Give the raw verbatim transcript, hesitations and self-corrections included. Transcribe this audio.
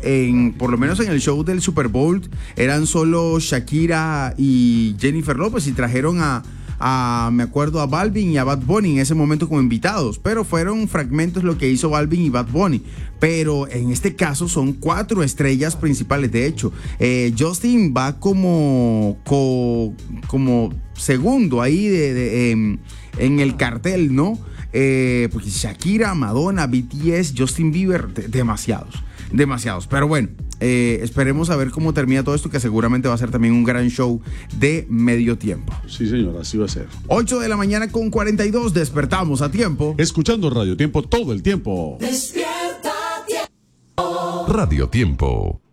en, por lo menos en el show del Super Bowl, eran solo Shakira y Jennifer López y trajeron a, a, me acuerdo, a Balvin y a Bad Bunny en ese momento como invitados, pero fueron fragmentos lo que hizo Balvin y Bad Bunny. Pero en este caso son cuatro estrellas principales. De hecho, eh, Justin va como, co, como segundo ahí de, de, eh, en el cartel, ¿no? Eh, porque Shakira, Madonna, B T S, Justin Bieber, de, demasiados, demasiados. Pero bueno, eh, esperemos a ver cómo termina todo esto, que seguramente va a ser también un gran show de medio tiempo. Sí, señor, así va a ser. ocho de la mañana con cuarenta y dos, despertamos a tiempo. Escuchando Radio Tiempo todo el tiempo. Despierta Tiempo. Radio Tiempo.